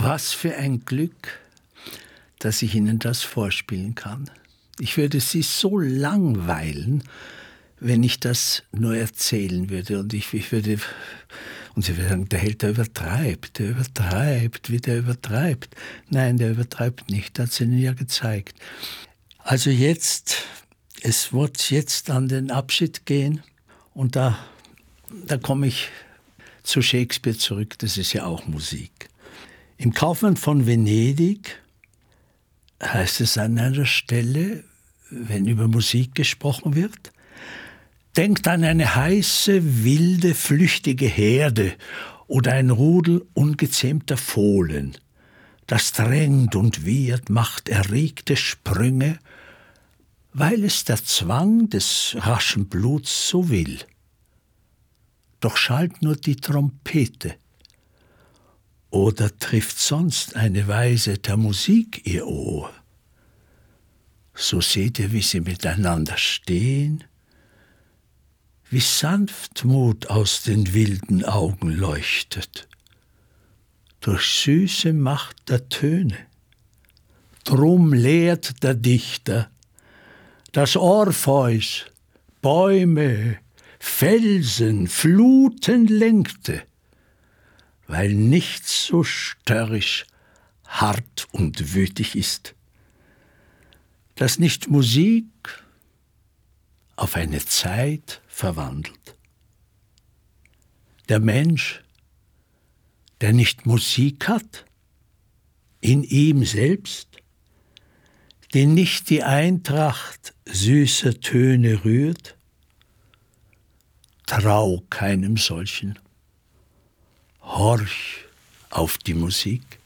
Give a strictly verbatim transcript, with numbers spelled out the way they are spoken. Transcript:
Was für ein Glück, dass ich Ihnen das vorspielen kann. Ich würde Sie so langweilen, wenn ich das nur erzählen würde. Und ich, ich würde, und Sie würden sagen, der Held, der übertreibt, der übertreibt, wie der übertreibt. Nein, der übertreibt nicht, das hat es Ihnen ja gezeigt. Also jetzt, es wird jetzt an den Abschied gehen und da, da komme ich zu Shakespeare zurück, das ist ja auch Musik. Im Kaufmann von Venedig heißt es an einer Stelle, wenn über Musik gesprochen wird, denkt an eine heiße, wilde, flüchtige Herde oder ein Rudel ungezähmter Fohlen, das drängt und wiehert, macht erregte Sprünge, weil es der Zwang des raschen Bluts so will. Doch schallt nur die Trompete, oder trifft sonst eine Weise der Musik ihr Ohr? So seht ihr, wie sie miteinander stehen, wie Sanftmut aus den wilden Augen leuchtet, durch süße Macht der Töne. Drum lehrt der Dichter, dass Orpheus Bäume, Felsen, Fluten lenkte, weil nichts so störrisch, hart und wütig ist, dass nicht Musik auf eine Zeit verwandelt. Der Mensch, der nicht Musik hat, in ihm selbst, den nicht die Eintracht süßer Töne rührt, trau keinem solchen. Horch auf die Musik.